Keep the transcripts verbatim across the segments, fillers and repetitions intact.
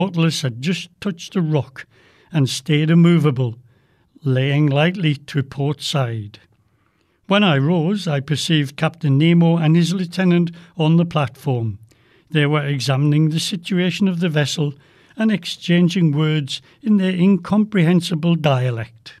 Nautilus had just touched a rock and stayed immovable, laying lightly to port side. When I rose, I perceived Captain Nemo and his lieutenant on the platform. They were examining the situation of the vessel and exchanging words in their incomprehensible dialect.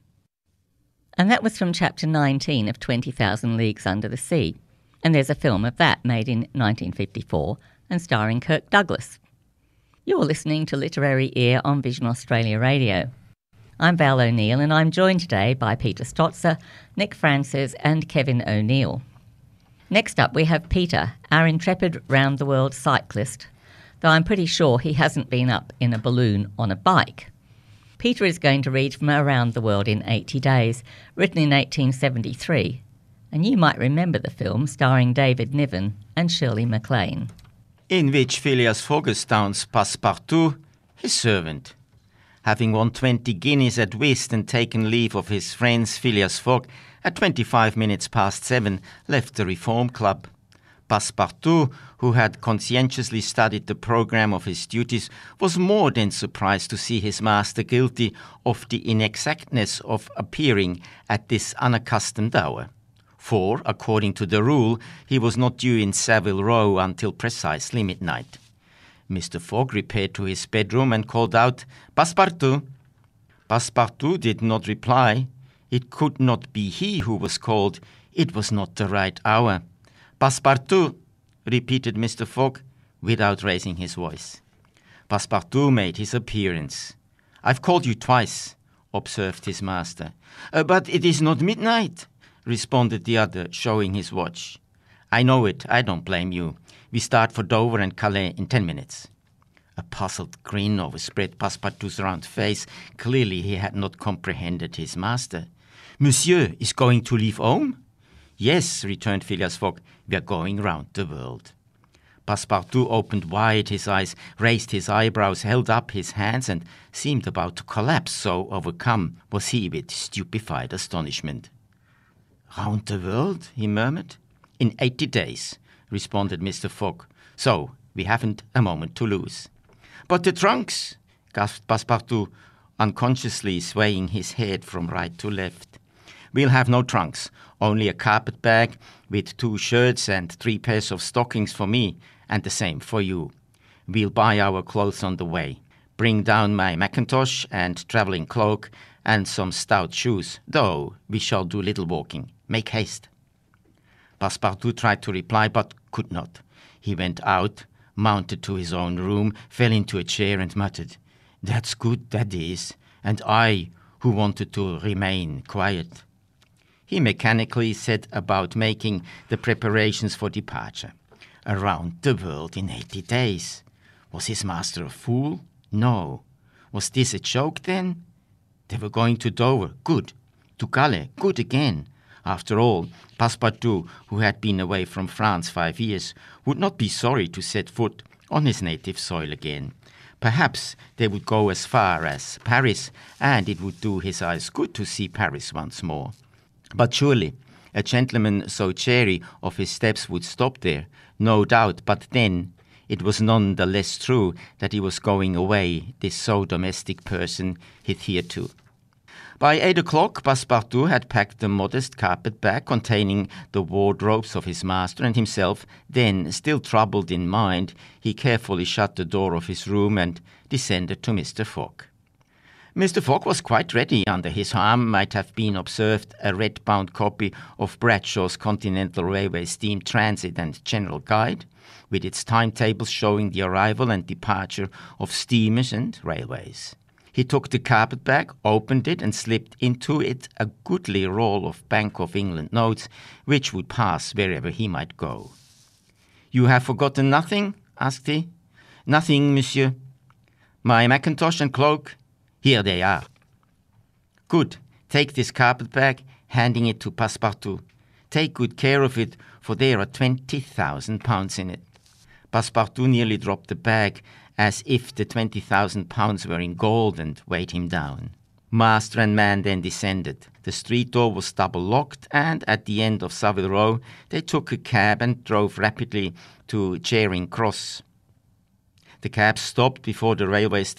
And that was from chapter nineteen of twenty thousand Leagues Under the Sea. And there's a film of that made in nineteen fifty-four and starring Kirk Douglas. You're listening to Literary Ear on Vision Australia Radio. I'm Val O'Neill and I'm joined today by Peter Stotzer, Nick Francis and Kevin O'Neill. Next up we have Peter, our intrepid round-the-world cyclist, though I'm pretty sure he hasn't been up in a balloon on a bike. Peter is going to read from Around the World in eighty days, written in eighteen seventy-three, and you might remember the film starring David Niven and Shirley MacLaine. In which Phileas Fogg astounds Passepartout, his servant. Having won twenty guineas at whist and taken leave of his friends, Phileas Fogg, at twenty-five minutes past seven, left the Reform Club. Passepartout, who had conscientiously studied the programme of his duties, was more than surprised to see his master guilty of the inexactness of appearing at this unaccustomed hour. For, according to the rule, he was not due in Savile Row until precisely midnight. Mister Fogg repaired to his bedroom and called out, "Passepartout!" Passepartout did not reply. It could not be he who was called. It was not the right hour. "Passepartout!" repeated Mister Fogg, without raising his voice. Passepartout made his appearance. "I've called you twice," observed his master. Uh, "but it is not midnight," responded the other, showing his watch. "I know it. I don't blame you. We start for Dover and Calais in ten minutes. A puzzled grin overspread Passepartout's round face. Clearly he had not comprehended his master. "Monsieur is going to leave home?" "Yes," returned Phileas Fogg. "We are going round the world." Passepartout opened wide his eyes, raised his eyebrows, held up his hands, and seemed about to collapse, so overcome was he with stupefied astonishment. "Round the world?" he murmured. "In eighty days," responded Mister Fogg. "So we haven't a moment to lose." "But the trunks!" gasped Passepartout, unconsciously swaying his head from right to left. "We'll have no trunks, only a carpet bag with two shirts and three pairs of stockings for me, and the same for you. We'll buy our clothes on the way. Bring down my mackintosh and travelling cloak and some stout shoes, though we shall do little walking. Make haste." Passepartout tried to reply, but could not. He went out, mounted to his own room, fell into a chair and muttered, "That's good, that is, and I, who wanted to remain quiet." He mechanically set about making the preparations for departure. Around the world in eighty days. Was his master a fool? No. Was this a joke then? They were going to Dover. Good. To Calais. Good again. After all, Passepartout, who had been away from France five years, would not be sorry to set foot on his native soil again. Perhaps they would go as far as Paris, and it would do his eyes good to see Paris once more. But surely a gentleman so chary of his steps would stop there, no doubt, but then it was none the less true that he was going away, this so domestic person hitherto. By eight o'clock, Passepartout had packed a modest carpet bag containing the wardrobes of his master and himself. Then, still troubled in mind, he carefully shut the door of his room and descended to Mister Fogg. Mister Fogg was quite ready. Under his arm might have been observed a red-bound copy of Bradshaw's Continental Railway Steam Transit and General Guide, with its timetables showing the arrival and departure of steamers and railways. He took the carpet-bag, opened it, and slipped into it a goodly roll of Bank of England notes, which would pass wherever he might go. "You have forgotten nothing?" asked he. "Nothing, monsieur." "My mackintosh and cloak?" "Here they are." "Good. Take this carpet-bag," handing it to Passepartout. "Take good care of it, for there are twenty thousand pounds in it." Passepartout nearly dropped the bag, as if the twenty thousand pounds were in gold, and weighed him down. Master and man then descended. The street door was double-locked, and at the end of Savile Row they took a cab and drove rapidly to Charing Cross. The cab stopped before the railway station.